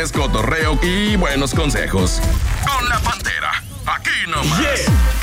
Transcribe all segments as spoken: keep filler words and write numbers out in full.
chistes, cotorreo y buenos consejos. Con la Pantera, aquí nomás. Yeah.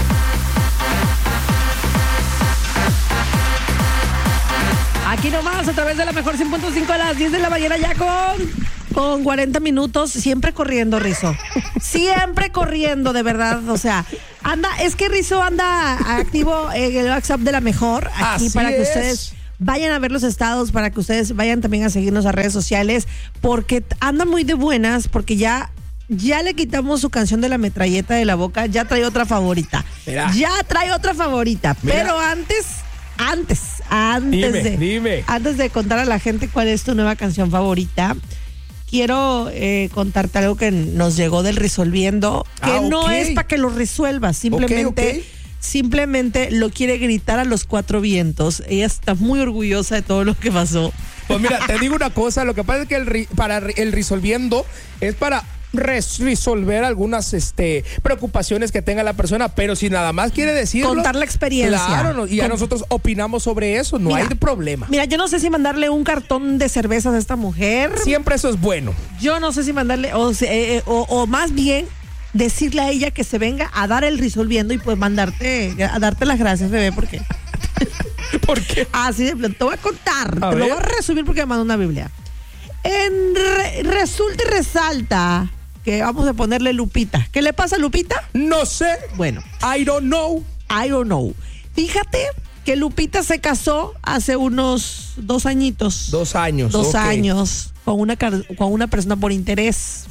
Aquí nomás, a través de la mejor cien punto cinco a las diez de la mañana, ya con... Con cuarenta minutos, siempre corriendo, Rizzo. Siempre corriendo, de verdad. O sea, anda, es que Rizzo anda activo en el WhatsApp de la mejor. Aquí Así para que es. ustedes vayan a ver los estados, para que ustedes vayan también a seguirnos a redes sociales, porque anda muy de buenas, porque ya, ya le quitamos su canción de la metralleta de la boca, ya trae otra favorita. Mira. Ya trae otra favorita. Mira. Pero antes, antes, antes Dime, de, dime. antes de contar a la gente cuál es tu nueva canción favorita, quiero eh, contarte algo que nos llegó del Resolviendo, que Ah, no ok. es para que lo resuelvas, simplemente, Ok, ok. simplemente lo quiere gritar a los cuatro vientos. Ella está muy orgullosa de todo lo que pasó. Pues mira, te digo una cosa, lo que pasa es que el, ri- para el Resolviendo es para res- resolver algunas este, preocupaciones que tenga la persona, pero si nada más quiere decirlo, Contar la experiencia. claro, no, y ya Con- nosotros opinamos sobre eso, no Mira, hay problema. Mira, yo no sé si mandarle un cartón de cervezas a esta mujer. Siempre eso es bueno. Yo no sé si mandarle, o, se- eh, o, o más bien decirle a ella que se venga a dar el Resolviendo y pues mandarte, a darte las gracias, bebé, porque ¿Por qué? así de plano. Te voy a contar, A te lo ver. voy a resumir porque me mandó una Biblia. En re- resulta y resalta que vamos a ponerle Lupita. ¿Qué le pasa a Lupita? No sé. Bueno, I don't know. I don't know. Fíjate que Lupita se casó hace unos dos añitos. Dos años. Dos ok. años con una, car- con una persona por interés.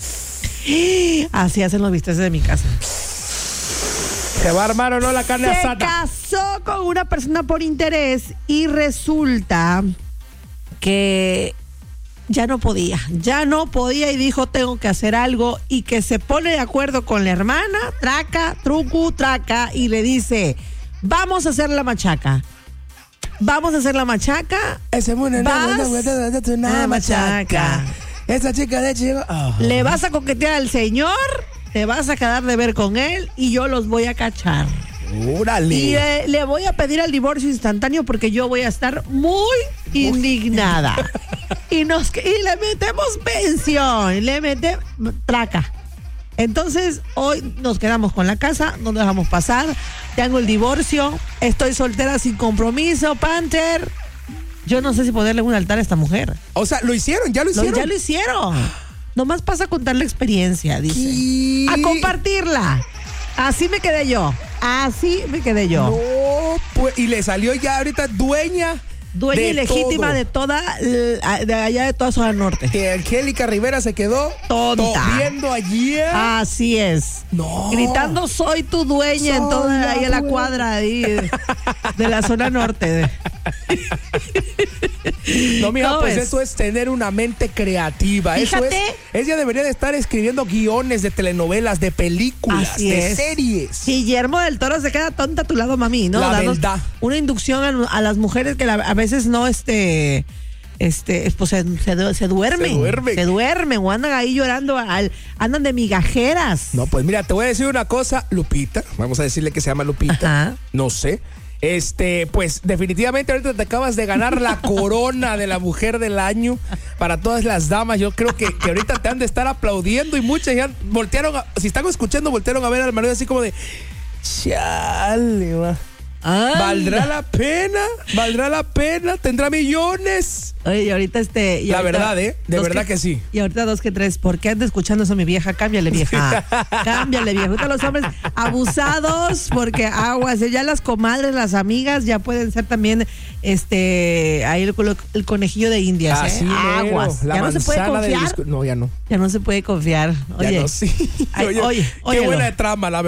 Así hacen los bisteces de mi casa. ¿Se va a armar o no la carne Se asada? casó con una persona por interés y resulta que ya no podía, ya no podía y dijo tengo que hacer algo y que se pone de acuerdo con la hermana, traca, trucu, traca y le dice vamos a hacer la machaca. Vamos a hacer la machaca. Ese mundo no Vas es una- una- una a machaca. machaca. Esa chica de chico. oh. Le vas a coquetear al señor, te vas a quedar de ver con él y yo los voy a cachar. Órale. Y eh, le voy a pedir el divorcio instantáneo porque yo voy a estar muy indignada. y nos y le metemos pensión, le metemos traca. Entonces, hoy nos quedamos con la casa, no nos dejamos pasar. Tengo el divorcio, estoy soltera sin compromiso, Panther. Yo no sé si ponerle un altar a esta mujer. O sea, lo hicieron, ya lo Lo- hicieron. ya lo hicieron. Nomás pasa a contar la experiencia, dice. ¿Qué? A compartirla. Así me quedé yo. Así me quedé yo. No, pues, y le salió ya ahorita dueña. Dueña de y legítima todo. de toda, l- de allá de toda zona norte. Que Angélica Rivera se quedó Tonta. to- viendo allí. Así es. No. Gritando, soy tu dueña en Soy toda la ahí en la dueña. cuadra ahí de, de la zona norte. No, mija, ¿Cómo pues ves? eso es tener una mente creativa. Fíjate. Eso es. Ella debería de estar escribiendo guiones de telenovelas, de películas, Así de es. series. Guillermo del Toro se queda tonta a tu lado, mami, ¿no? La Darnos verdad. una inducción a, a las mujeres que la- a veces no, este, este, pues se, se, du- se duermen. Se duermen. Se duermen o andan ahí llorando, al, andan de migajeras. No, pues mira, te voy a decir una cosa, Lupita. Vamos a decirle que se llama Lupita. Ajá. No sé. Este, pues definitivamente ahorita te acabas de ganar la corona de la mujer del año para todas las damas. Yo creo que, que ahorita te han de estar aplaudiendo y muchas ya voltearon, a- si están escuchando, voltearon a ver al marido así como de, chale, va. Ay, ¿Valdrá la pena? ¿Valdrá la pena? ¿Tendrá millones? Oye, y ahorita este. y La ahorita verdad, ¿eh? De dos verdad que sí. Y ahorita dos que tres. ¿Por qué anda escuchando eso mi vieja? Cámbiale, vieja. Cámbiale, vieja. Ahorita los hombres abusados, porque aguas. Ya las comadres, las amigas, ya pueden ser también este ahí el, el conejillo de Indias. Así ¿eh? mero, Aguas. la Ya no se puede manzana del confiar. disco- No, ya no. Ya no se puede confiar. Ya Oye. no, sí. Ay, Oye, oye, qué óyelo. buena trama, la